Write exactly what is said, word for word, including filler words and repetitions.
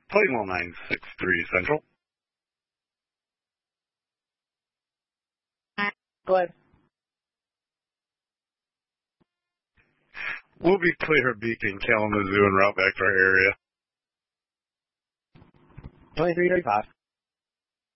Plainwell nine six three Central. Go ahead. We'll be clear of Beacon, Kalamazoo, and route back to our area. twenty-three thirty-five.